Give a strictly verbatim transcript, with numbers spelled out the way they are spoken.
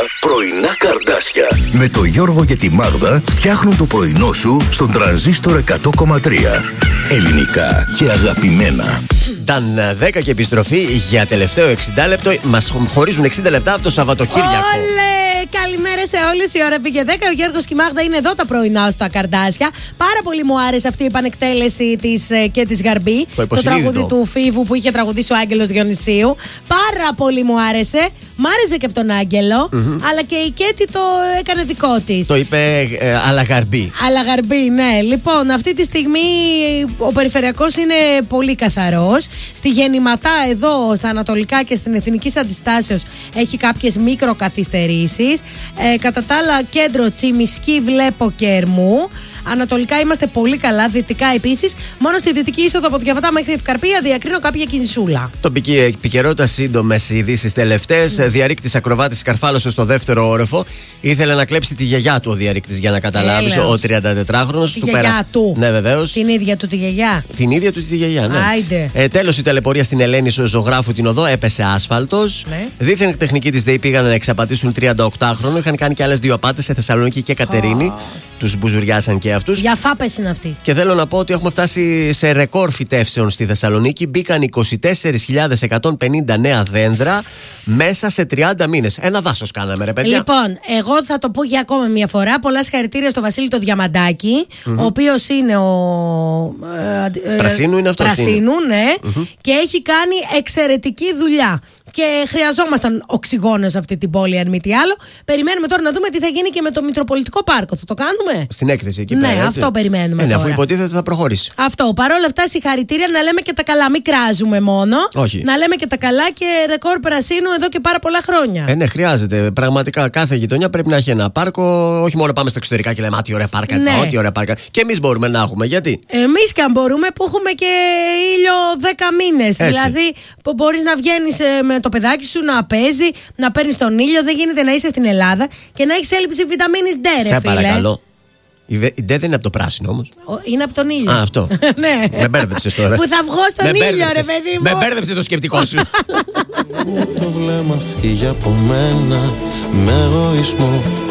πρωινά Καρδάσια. Με το Γιώργο και τη Μάγδα φτιάχνουν το πρωινό σου στον Τρανζίστορ εκατό κόμμα τρία. Ελληνικά και αγαπημένα. Ήταν δέκα και επιστροφή για τελευταίο εξήντα λεπτό. Μας χωρίζουν εξήντα λεπτά από το Σαββατοκύριακο. Όλε! Καλημέρα σε όλους. Η ώρα πήγε δέκα. Ο Γιώργος και η Μάγδα είναι εδώ τα πρωινά στα Καρδάσια. Πάρα πολύ μου άρεσε αυτή η επανεκτέλεση της και της Γαρμπή. Το, το τραγούδι του Φίβου που είχε τραγουδήσει ο Άγγελος Διονυσίου. Πάρα πολύ μου άρεσε. Μ' άρεσε και από τον Άγγελο. Mm-hmm. Αλλά και η Κέτη το έκανε δικό της. Το είπε ε, αλαγαρμπή. Αλαγαρμπή, ναι. Λοιπόν, αυτή τη στιγμή ο περιφερειακός είναι πολύ καθαρός. Στη Γεννηματά, εδώ στα Ανατολικά και στην Εθνικής Αντιστάσεως έχει κάποιες μικροκαθυστερήσεις. Ε, κατά τα άλλα, κέντρο Τσιμισκή, Βλέπω και Ερμού. Ανατολικά είμαστε πολύ καλά, δυτικά επίσης. Μόνο στη δυτική είσοδο από Διαβατά μέχρι Ευκαρπία διακρίνω κάποια κινησούλα. Τοπική επικαιρότητα, σύντομες ειδήσεις τελευταίες. Mm. Διαρρήκτης ακροβάτης καρφάλωσε στο δεύτερο όροφο. Ήθελε να κλέψει τη γιαγιά του ο διαρρήκτης, για να καταλάβεις. Ο τριαντατετράχρονος του. Τη γιαγιά πέρα... του. Ναι, βεβαίως. Την ίδια του τη γιαγιά. Την ίδια του τη γιαγιά, ναι. Άιντε. Ε, τέλος η ταλαιπωρία στην Ελένη Ζωγράφου την οδό. Έπεσε άσφαλτος. Ναι. Δίθεν τεχνικοί της ΔΕΗ πήγαν να εξαπατήσουν τριανταοκτάχρονο. Είχαν κάνει και άλλες δύο απάτες σε Θεσσαλονίκη και Κατερίνη. Oh. Τους μπουζουριάσαν και αυτούς. Για φάπες είναι αυτοί. Και θέλω να πω ότι έχουμε φτάσει σε ρεκόρ φυτεύσεων στη Θεσσαλονίκη. Μπήκαν είκοσι τέσσερις χιλιάδες εκατόν πενήντα νέα δέντρα μέσα σε τριάντα μήνες. Ένα δάσος κάναμε, ρε παιδιά. Λοιπόν, εγώ θα το πω για ακόμα μια φορά. Πολλά συγχαρητήρια στο Βασίλη το Διαμαντάκη, mm-hmm. ο οποίος είναι ο. Ε, Πρασίνου είναι αυτό. Πρασίνου, ναι. Mm-hmm. Και έχει κάνει εξαιρετική δουλειά. Και χρειαζόμασταν οξυγόνο σε αυτή την πόλη, αν μη τι άλλο. Περιμένουμε τώρα να δούμε τι θα γίνει και με το Μητροπολιτικό Πάρκο. Θα το κάνουμε? Στην έκθεση εκεί ναι, πέρα. Ναι, αυτό περιμένουμε. Ε, τώρα. Αφού υποτίθεται θα προχωρήσει. Αυτό. Παρ' όλα αυτά, συγχαρητήρια, να λέμε και τα καλά. Μην κράζουμε μόνο. Όχι. Να λέμε και τα καλά και ρεκόρ Πρασίνου εδώ και πάρα πολλά χρόνια. Ε, ναι, χρειάζεται. Πραγματικά κάθε γειτονιά πρέπει να έχει ένα πάρκο. Όχι μόνο πάμε στα εξωτερικά και λέμε, α, τι ωραία πάρκα, ναι. τι ωραία πάρκα. Και εμείς μπορούμε να έχουμε. Γιατί? Εμείς και αν μπορούμε, που έχουμε και ήλιο δέκα μήνες. Δηλαδή, μπορεί να βγαίνει με το παιδάκι σου να παίζει, να παίρνει τον ήλιο. Δεν γίνεται να είσαι στην Ελλάδα και να έχει έλλειψη βιταμίνης D, ρε φίλε. Σε παρακαλώ. Η D δεν είναι από το πράσινο όμως. Είναι από τον ήλιο. Α, αυτό. Ναι. Με μπέρδεψες τώρα. Που θα βγω στον με ήλιο, ρε παιδί μου. Με μπέρδεψε το σκεπτικό σου. Το βλέμμα φύγει από μένα με εγωισμό.